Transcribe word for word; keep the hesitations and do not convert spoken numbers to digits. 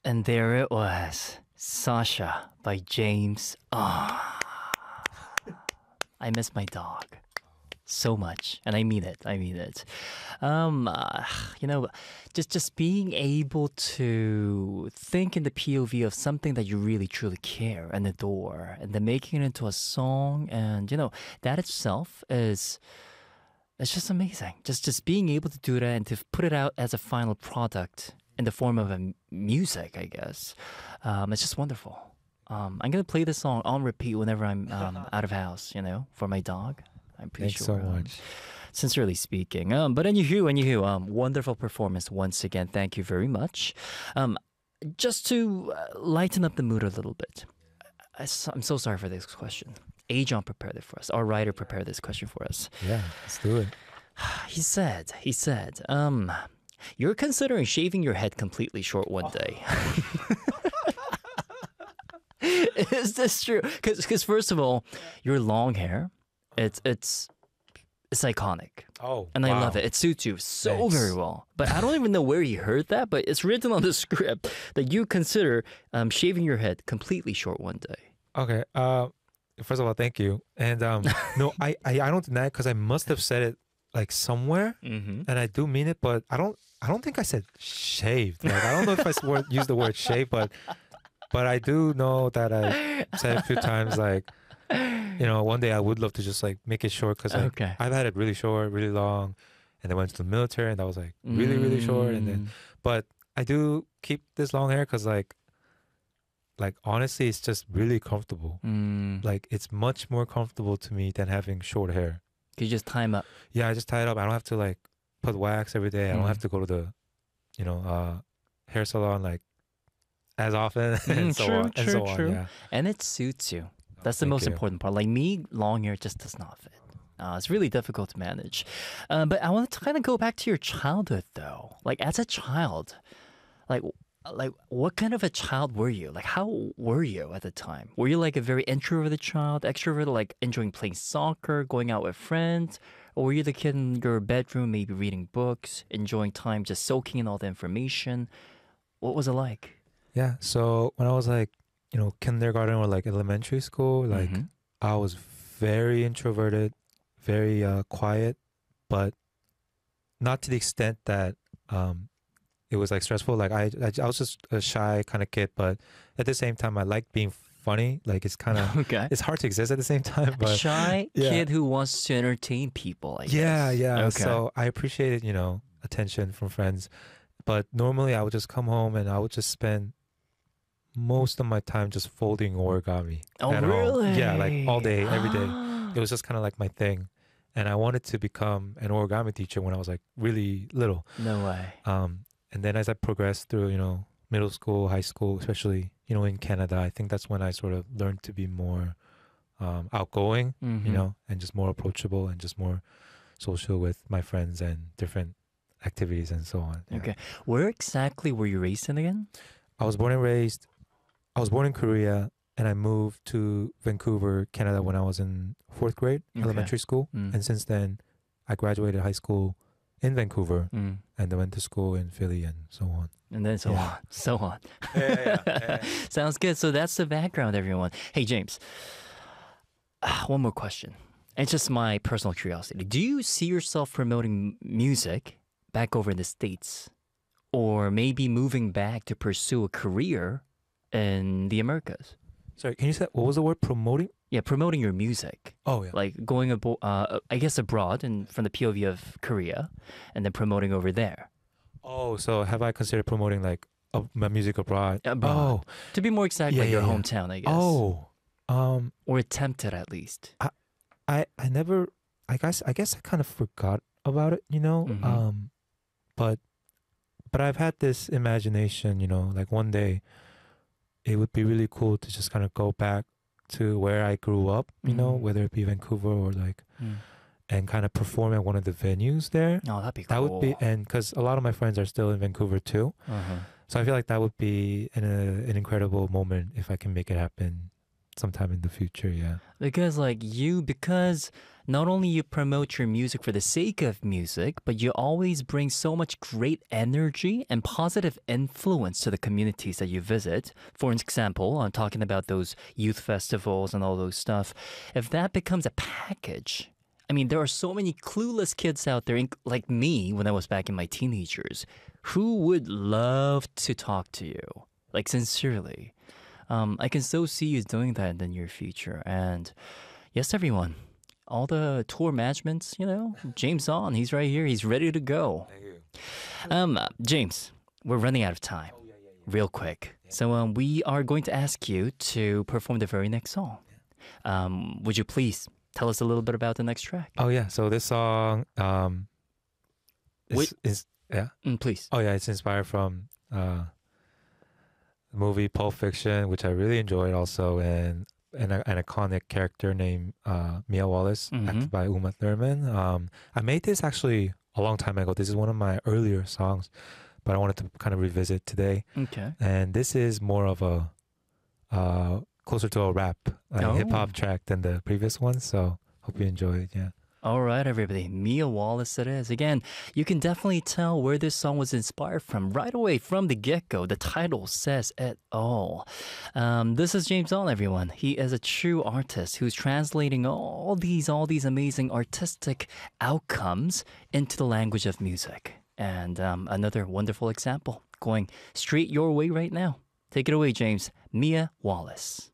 And there it was, Sasha by James. Ah, I miss my dog so much, and I mean it. I mean it. Um, uh, you know, just just being able to think in the P O V of something that you really truly care and adore, and then making it into a song, and you know that itself is it's just amazing. Just just being able to do that and to put it out as a final product in the form of a m- music, I guess. Um, it's just wonderful. Um, I'm gonna play this song on repeat whenever I'm um, out of house. You know, for my dog. I'm pretty Thanks sure. so um, much. sincerely speaking. Um, but anywho, anywho, um, wonderful performance once again. Thank you very much. Um, just to uh, lighten up the mood a little bit, I, am so sorry for this question. Ajon prepared it for us. Our writer prepared this question for us. Yeah, let's do it. He said, he said, um, you're considering shaving your head completely short one day. Is this true? Because first of all, your long hair, it's it's it's iconic. Oh, And I wow. love it. It suits you so Thanks. very well. But I don't even know where he heard that, but it's written on the script that you consider um, shaving your head completely short one day. Okay. Uh, first of all, thank you. And um, no, I, I I don't deny it because I must have said it like somewhere, Mm-hmm. and I do mean it, but I don't. I don't think I said shaved. Like I don't know if I s- word, used the word shave, but but I do know that I said a few times like, you know, one day I would love to just like make it short because like, Okay. I've had it really short, really long, and then went to the military, and that was like really really short, and then but I do keep this long hair because like like honestly, it's just really comfortable. Mm. Like it's much more comfortable to me than having short hair. Could you just time up? Yeah, I just tie it up. I don't have to like put wax every day. I don't Mm. have to go to the, you know, uh, hair salon like as often Mm, and so true, on and true, so on. true. Yeah, And it suits you. That's the thank most you. important part. Like me, long hair just does not fit. Uh, it's really difficult to manage. Uh, but I want to kind of go back to your childhood, though. Like as a child, like like what kind of a child were you? Like how were you at the time? Were you like a very introverted child, extroverted, like enjoying playing soccer, going out with friends, or were you the kid in your bedroom, maybe reading books, enjoying time, just soaking in all the information? What was it like? yeah. So when I was like, you know, kindergarten or like elementary school, like Mhm. I was very introverted, very uh, quiet, but not to the extent that um, it was like stressful. Like I, I, I was just a shy kind of kid, but at the same time, I liked being funny. Like it's kind of, Okay. it's hard to exist at the same time. A But shy yeah. kid who wants to entertain people, I yeah, guess. yeah. Okay. So I appreciated, you know, attention from friends. But normally I would just come home and I would just spend most of my time just folding origami. Oh, at home. really? Yeah, like all day, every day. It was just kind of like my thing. And I wanted to become an origami teacher when I was like really little. No way. Um, and then as I progressed through, you know, middle school, high school, especially, you know, in Canada, I think that's when I sort of learned to be more um, outgoing, Mhm. you know, and just more approachable and just more social with my friends and different activities and so on. Yeah. Okay. Where exactly were you raised in again? I was born and raised, I was born in Korea and I moved to Vancouver, Canada when I was in fourth grade, Okay. elementary school. Mm. And since then, I graduated high school in Vancouver Mm. and then went to school in Philly and so on. And then so Yeah. on, so on. Yeah, yeah, yeah. Sounds good. So that's the background, everyone. Hey, James, ah, one more question. It's just my personal curiosity. Do you see yourself promoting m- music back over in the States? Or maybe moving back to pursue a career in the Americas? Sorry, can you say what was the word promoting? Yeah, promoting your music. Oh yeah. Like going, abo- uh, I guess, abroad and from the P O V of Korea and then promoting over there. Oh, so have I considered promoting like uh, my music abroad? Abroad. Oh, To be more exact, Yeah, like your yeah, yeah. hometown, I guess. oh, um, Or attempted at least. I I never. I guess I guess I kind of forgot about it, you know. Mhm. Um, but but I've had this imagination, you know, like one day it would be really cool to just kind of go back to where I grew up, you know, Mhm. whether it be Vancouver or like, Mm. and kind of perform at one of the venues there. Oh, that'd be cool. That would be, and because a lot of my friends are still in Vancouver too, Uh-huh. so I feel like that would be an, uh, an incredible moment if I can make it happen sometime in the future. Yeah. Because like you, because not only you promote your music for the sake of music, but you always bring so much great energy and positive influence to the communities that you visit. For example, I'm talking about those youth festivals and all those stuff. If that becomes a package, I mean, there are so many clueless kids out there, inc- like me when I was back in my teenagers, who would love to talk to you, like sincerely. Um, I can so see you doing that in the near future. And yes, everyone, all the tour managements, you know, James on, he's right here. He's ready to go. Thank you. Um, uh, James, we're running out of time. Real quick. So um, we are going to ask you to perform the very next song. Um, would you please tell us a little bit about the next track? Oh yeah. So this song um is, Wait. is yeah. Mm, please. Oh yeah, it's inspired from uh the movie Pulp Fiction, which I really enjoyed also, and an, an iconic character named uh, Mia Wallace, Mhm. acted by Uma Thurman. Um, I made this actually a long time ago. This is one of my earlier songs, but I wanted to kind of revisit today. Okay. And this is more of a uh, closer to a rap, like Oh. hip hop track than the previous one. So hope you enjoy it. Yeah. All right, everybody. Mia Wallace it is. Again, you can definitely tell where this song was inspired from right away from the get-go. The title says it all. Um, this is James On, everyone. He is a true artist who's translating all these, all these amazing artistic outcomes into the language of music. And um, another wonderful example going straight your way right now. Take it away, James. Mia Wallace.